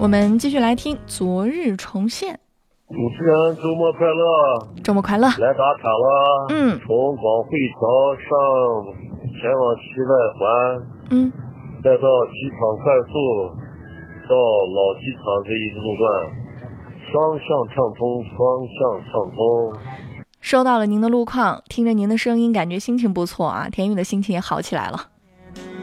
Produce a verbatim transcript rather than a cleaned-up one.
我们继续来听昨日重现。 主持人周末快乐， 周末快乐， 来打卡了。 嗯， 从广汇桥上前往西外环， 嗯， 再到机场快速，到老机场这一路段，双向畅通，双向畅通。 收到了您的路况，听着您的声音，感觉心情不错啊，田雨的心情也好起来了。